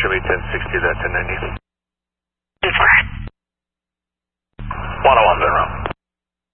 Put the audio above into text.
going to be 1060, that 1090. 101, Venro.